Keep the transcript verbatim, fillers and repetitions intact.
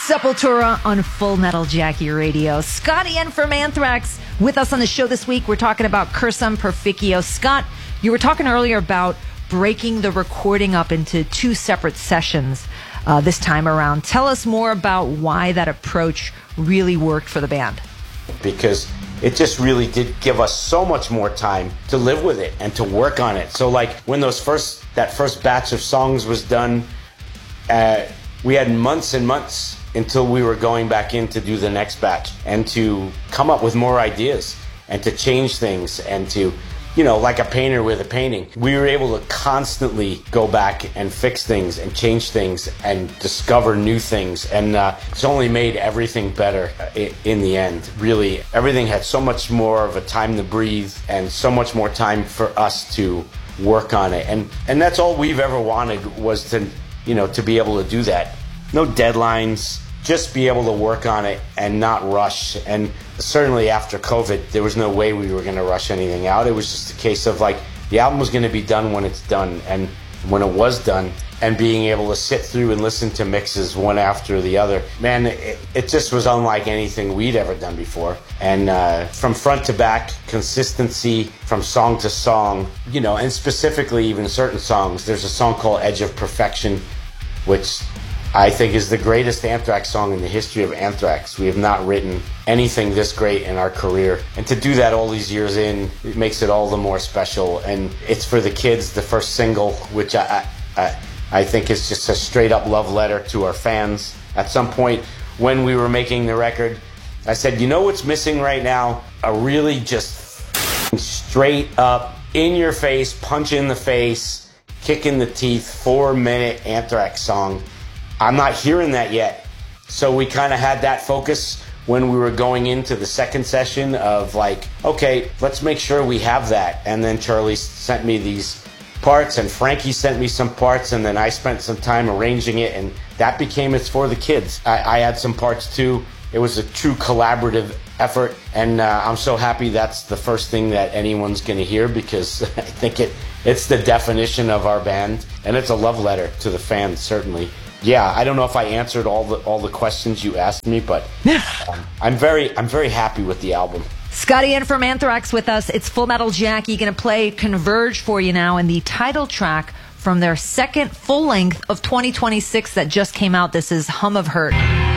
Sepultura on Full Metal Jackie Radio. Scott Ian from Anthrax with us on the show this week. We're talking about Cursum Perficio. Scott, you were talking earlier about breaking the recording up into two separate sessions uh, this time around. Tell us more about why that approach really worked for the band. Because it just really did give us so much more time to live with it and to work on it. So like when those first that first batch of songs was done, uh, we had months and months until we were going back in to do the next batch and to come up with more ideas and to change things and to, you know, like a painter with a painting. We were able to constantly go back and fix things and change things and discover new things. And uh, it's only made everything better in the end. Really, everything had so much more of a time to breathe and so much more time for us to work on it. And, and that's all we've ever wanted, was to, you know, to be able to do that. No deadlines, just be able to work on it and not rush. And certainly after COVID, there was no way we were going to rush anything out. It was just a case of like, the album was going to be done when it's done. And when it was done, and being able to sit through and listen to mixes one after the other, man, it, it just was unlike anything we'd ever done before. And uh, from front to back, consistency from song to song, you know, and specifically even certain songs. There's a song called Edge of Perfection, which I think is the greatest Anthrax song in the history of Anthrax. We have not written anything this great in our career. And to do that all these years in, it makes it all the more special. And it's for the kids, the first single, which I, I, I think is just a straight up love letter to our fans. At some point when we were making the record, I said, you know what's missing right now? A really just straight up, in your face, punch in the face, kick in the teeth, four minute Anthrax song. I'm not hearing that yet. So we kind of had that focus when we were going into the second session of like, okay, let's make sure we have that. And then Charlie sent me these parts and Frankie sent me some parts, and then I spent some time arranging it, and that became It's for the Kids. I, I had some parts too. It was a true collaborative effort, and uh, I'm so happy that's the first thing that anyone's going to hear, because I think it it's the definition of our band, and it's a love letter to the fans, certainly. Yeah, I don't know if I answered all the all the questions you asked me, but um, I'm very I'm very happy with the album. Scott Ian from Anthrax with us. It's Full Metal Jackie going to play Converge for you now, and the title track from their second full length of twenty twenty-six that just came out. This is Hum of Hurt.